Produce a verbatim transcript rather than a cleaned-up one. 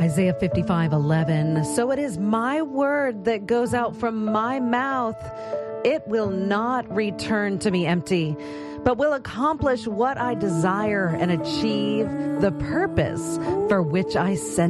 Isaiah fifty-five eleven. So it is my word that goes out from my mouth. It will not return to me empty, but will accomplish what I desire and achieve the purpose for which I sent